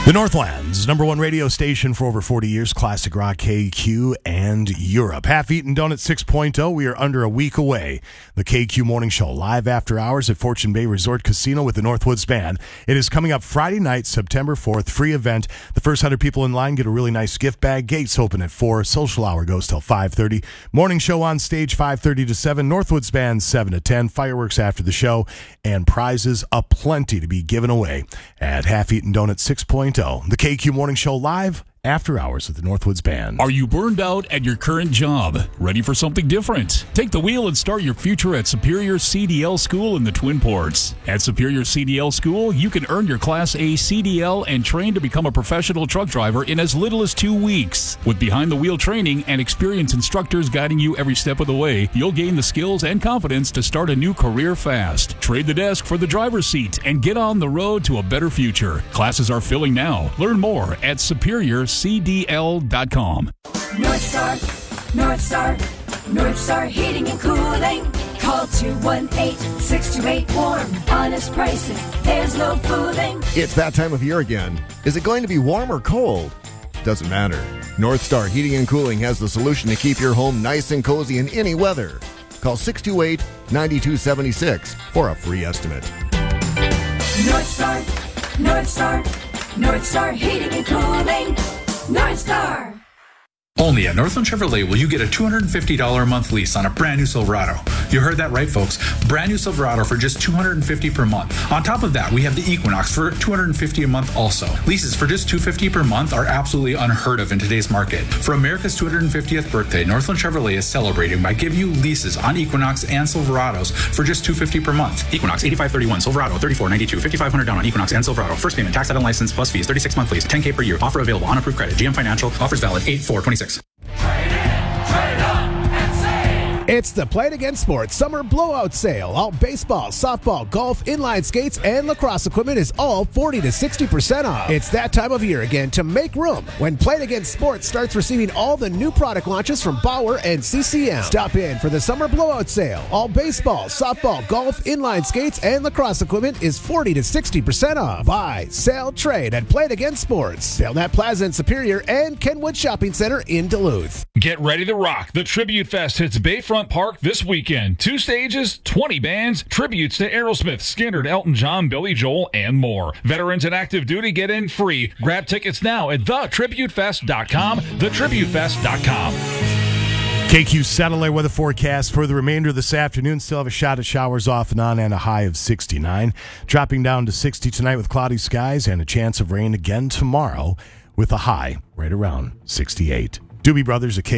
The Northland's number one radio station for over 40 years, classic rock, KQ, and Europe. Half-Eaten Donut 6.0, we are under a week away. The KQ Morning Show, live after hours at Fortune Bay Resort Casino with the Northwoods Band. It is coming up Friday night, September 4th, free event. The first 100 people in line get a really nice gift bag. Gates open at 4. Social hour goes till 5:30. Morning show on stage 5:30 to 7. Northwoods Band 7 to 10. Fireworks after the show. And prizes aplenty to be given away at Half-Eaten Donut 6.0. The KQ Morning Show live after hours with the Northwoods Band. Are you burned out at your current job? Ready for something different? Take the wheel and start your future at Superior CDL School in the Twin Ports. At Superior CDL School, you can earn your Class A CDL and train to become a professional truck driver in as little as 2 weeks. With behind-the-wheel training and experienced instructors guiding you every step of the way, you'll gain the skills and confidence to start a new career fast. Trade the desk for the driver's seat and get on the road to a better future. Classes are filling now. Learn more at SuperiorCDL.com. North Star Heating and Cooling. Call 218-628-WARM. Honest prices, there's no fooling. It's that time of year again. Is it going to be warm or cold? Doesn't matter. North Star Heating and Cooling has the solution to keep your home nice and cozy in any weather. Call 628-9276 for a free estimate. North Star Heating and Cooling. North Star. Only at Northland Chevrolet will you get a $250 a month lease on a brand new Silverado. You heard that right, folks. Brand new Silverado for just $250 per month. On top of that, we have the Equinox for $250 a month also. Leases for just $250 per month are absolutely unheard of in today's market. For America's 250th birthday, Northland Chevrolet is celebrating by giving you leases on Equinox and Silverados for just $250 per month. Equinox 8531, Silverado 3492, $5,500 down on Equinox and Silverado. First payment, tax add-on license plus fees, 36 month lease, $10K per year. Offer available on approved credit. GM Financial. Offers valid 8/4/26. It's the Play It Again Sports Summer Blowout Sale. All baseball, softball, golf, inline skates, and lacrosse equipment is all 40 to 60% off. It's that time of year again to make room when Play It Again Sports starts receiving all the new product launches from Bauer and CCM. Stop in for the Summer Blowout Sale. All baseball, softball, golf, inline skates, and lacrosse equipment is 40 to 60% off. Buy, sell, trade at Play It Again Sports. Belknap Plaza in Superior and Kenwood Shopping Center in Duluth. Get ready to rock. The Tribute Fest hits Bayfront Park this weekend. 2 stages, 20 bands, tributes to Aerosmith, Skynyrd, Elton John, Billy Joel, and more. Veterans and active duty get in free. Grab tickets now at thetributefest.com, thetributefest.com. KQ satellite weather forecast for the remainder of this afternoon. Still have a shot of showers off and on and a high of 69. Dropping down to 60 tonight with cloudy skies and a chance of rain again tomorrow with a high right around 68. Doobie Brothers, a